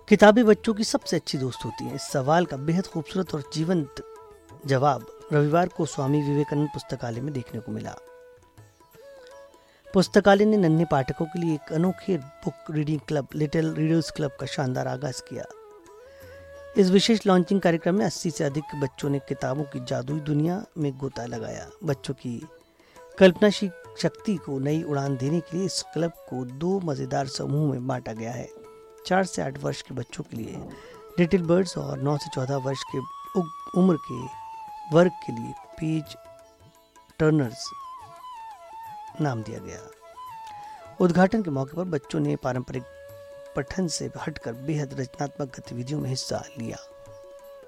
किताबें बच्चों की सबसे अच्छी दोस्त होती हैं। इस सवाल का बेहद खूबसूरत और जीवंत जवाब रविवार को स्वामी विवेकानंद पुस्तकालय में देखने को मिला। पुस्तकालय ने नन्हे पाठकों के लिए एक अनोखे book reading club little readers club का शानदार आगाज किया। इस विशेष लॉन्चिंग कार्यक्रम में 80 से अधिक बच्चों ने किताबों की जादुई दुनिया में गोता लगाया। बच्चों की कल्पना शक्ति को नई उड़ान देने के लिए इस क्लब को 2 मजेदार समूह में बांटा गया है। 4 से 8 वर्ष के बच्चों के लिए लिटिल बर्ड्स और 9 से 14 वर्ष के उम्र के वर्ग के लिए पेज टर्नर्स नाम दिया गया। उद्घाटन के मौके पर बच्चों ने पारंपरिक पठन से हटकर बेहद रचनात्मक गतिविधियों में हिस्सा लिया।